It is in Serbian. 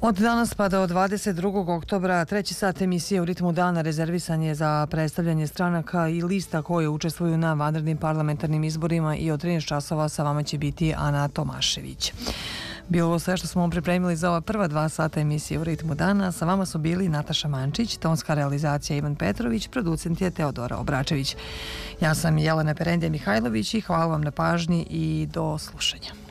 Od danas pa do 22. oktobra treći sat emisije U ritmu dana rezervisan je za predstavljanje stranaka i lista koje učestvuju na vanrednim parlamentarnim izborima i od 13 časova sa vama će biti Ana Tomašević. Bilo ovo sve što smo vam pripremili za ova prva 2 sata emisije U ritmu dana. Sa vama su bili Nataša Mančić, tonska realizacija Ivan Petrović, producent je Teodora Obračević. Ja sam Jelena Perendija Mihajlović i hvala vam na pažnji i do slušanja.